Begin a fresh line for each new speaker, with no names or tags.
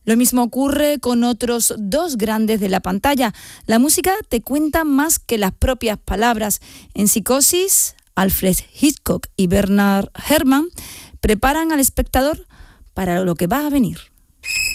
Lo mismo ocurre con otros dos grandes de la pantalla. La música te cuenta más que las propias palabras. En Psicosis, Alfred Hitchcock y Bernard Herrmann preparan al espectador para lo que va a venir.